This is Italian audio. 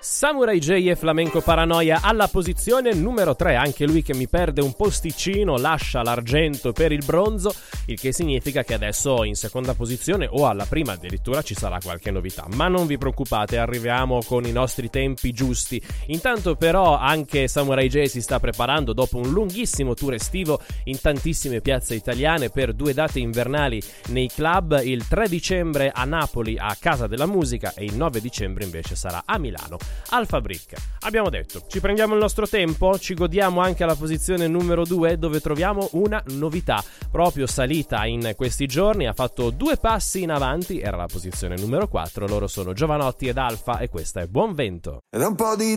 Samurai J e Flamenco Paranoia alla posizione numero 3, anche lui che mi perde un posticino, lascia l'argento per il bronzo, il che significa che adesso in seconda posizione o alla prima addirittura ci sarà qualche novità, ma non vi preoccupate, arriviamo con i nostri tempi giusti. Intanto però anche Samurai J si sta preparando dopo un lunghissimo tour estivo in tantissime piazze italiane per 2 date invernali nei club, il 3 dicembre a Napoli a Casa della Musica e il 9 dicembre invece sarà a Milano al Fabric. Abbiamo detto, ci prendiamo il nostro tempo, ci godiamo anche alla posizione numero 2 dove troviamo una novità, proprio salita in questi giorni, ha fatto 2 passi in avanti, era la posizione numero 4, loro sono Giovanotti ed Alfa e questa è Buon Vento. Ed è un po' di